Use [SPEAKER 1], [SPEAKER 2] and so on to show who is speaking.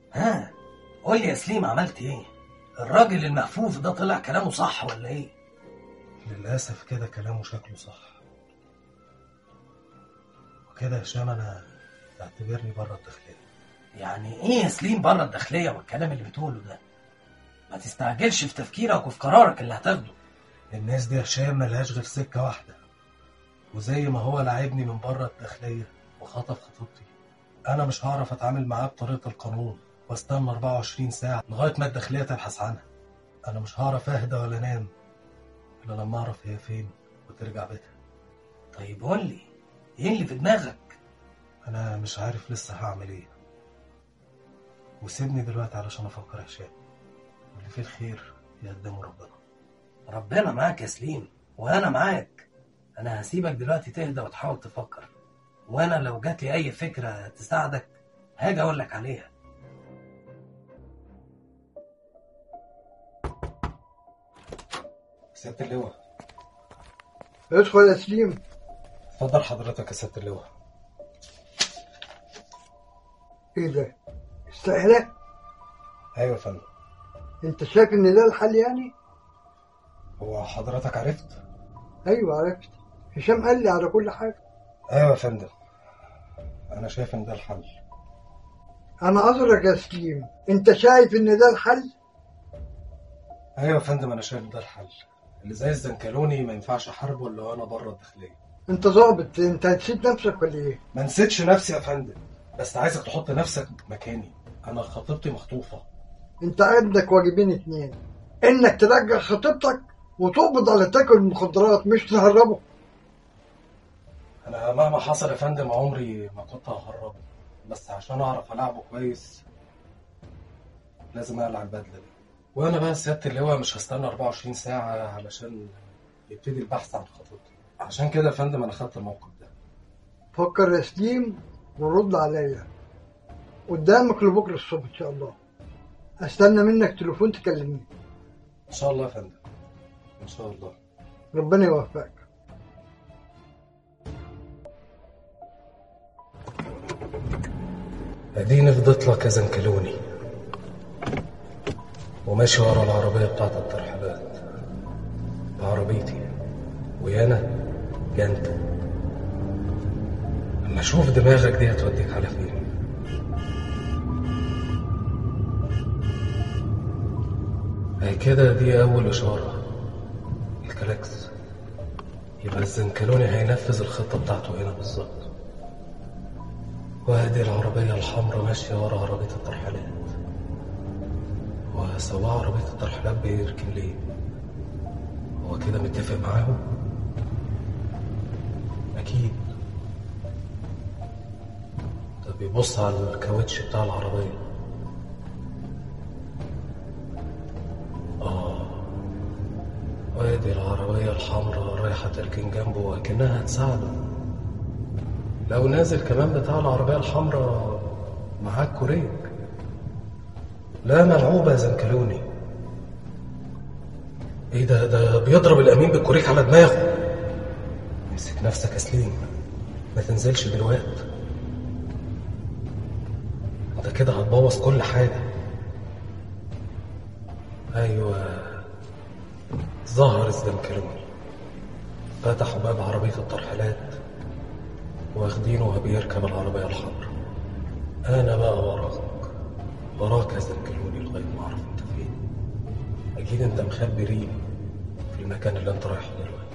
[SPEAKER 1] ها، قول لي يا سليم عملت ايه؟ الراجل المهفوف ده طلع كلامه صح ولا ايه؟
[SPEAKER 2] للأسف كده كلامه شكله صح. وكده يا هشام أنا اعتبرني بره الداخلية.
[SPEAKER 1] يعني ايه يا سليم بره الداخلية والكلام اللي بتقوله ده؟ ما تستعجلش في تفكيرك وفي قرارك اللي هتاخده.
[SPEAKER 2] الناس دي يا هشام ملهاش غير سكة واحدة، وزي ما هو لاعبني من بره الداخلية وخطف خطيبتي، أنا مش هعرف أتعامل معاه بطريقة القانون واستنى 24 ساعة لغاية ما الداخلية تبحث عنها. أنا مش هعرف أهدى ولا أنام إلا لما أعرف هي فين وترجع بيتها.
[SPEAKER 1] طيب قول لي ايه اللي في دماغك؟
[SPEAKER 2] أنا مش عارف لسه هعمل إيه، وسيبني دلوقتي علشان أفكر يا هشام، واللي فيه الخير يقدمه ربنا.
[SPEAKER 1] ربنا معاك يا سليم وانا معاك. انا هسيبك دلوقتي تهدى وتحاول تفكر، وانا لو جات لي اي فكرة تساعدك هاجي اقول لك عليها.
[SPEAKER 2] سيادة اللواء.
[SPEAKER 3] ادخل يا سليم.
[SPEAKER 2] اتفضل حضرتك يا سيادة اللواء.
[SPEAKER 3] ايه ده؟ استهلاك؟
[SPEAKER 2] ايوه يا فندم.
[SPEAKER 3] انت شايف ان ده الحل يعني؟
[SPEAKER 2] هو حضرتك عرفت؟
[SPEAKER 3] ايوه عرفت، هشام قال لي على كل حاجه.
[SPEAKER 2] ايوه يا فندم، انا شايف ان ده الحل.
[SPEAKER 3] انا اعذرك يا سليم، انت شايف ان ده الحل؟
[SPEAKER 2] ايوه يا فندم انا شايف ده الحل. اللي زي الزنكلوني ما ينفعش احاربه الا وانا بره الداخليه.
[SPEAKER 3] انت ظابط، انت نسيت نفسك ولا ايه؟
[SPEAKER 2] ما نسيتش نفسي يا فندم، بس عايزك تحط نفسك مكاني. انا خطيبتي مخطوفه.
[SPEAKER 3] انت عندك واجبين اتنين، انك ترجع خطيبتك وتقبض على تاكل المخدرات مش تهربه.
[SPEAKER 2] انا مهما حصل يا فندم عمري ما كنت ههربه، بس عشان اعرف العبه كويس لازم اقلع البدله دي. وانا بقى سياده اللواء مش هستنى 24 ساعه علشان يبتدي البحث عن خطيبتي. عشان كده يا فندم انا خدت الموقف ده.
[SPEAKER 3] فكر يا سليم ورد عليا، قدامك لبكره الصبح ان شاء الله. استنى منك تليفون تكلمني.
[SPEAKER 2] ان شاء الله يا فندم، ان شاء الله.
[SPEAKER 3] ربنا يوفقك.
[SPEAKER 2] اديني فضيت لك يا زنكلوني وماشي ورا العربيه بتاعت الترحيلات بعربيتي، ويانا جنت اما اشوف دماغك دي هتوديك على فين. هي كده دي اول اشاره، الكلاكس، يبقى الزنكلوني هينفذ الخطه بتاعته هنا بالظبط. وادي العربيه الحمراء ماشيه ورا عربيه الترحيلات. وسواق عربيه الترحيلات بيركن ليه؟ هو كده متفق معاهم؟ اكيد. ده بيبص على الكاوتش بتاع العربيه. وادي العربيه الحمراء رايحه تركن جنبه وكأنها هتساعده. لو نازل كمان بتاع العربيه الحمراء معاك كوريك. لا ملعوبه يا زنكلوني. ايه ده بيضرب الامين بالكوريك على دماغه. امسك نفسك يا سليم، ما تنزلش دلوقتي، انت كده هتبوظ كل حاجه. ايوه ظهر الزنكلوني، فتحوا باب عربيه الترحيلات واخدينه وهو بيركب العربيه الحمراء. انا بقى وراك يا زنكلوني لغايه ما اعرف انت فين. اكيد انت مخبي ريم في المكان اللي انت رايحه دلوقتي.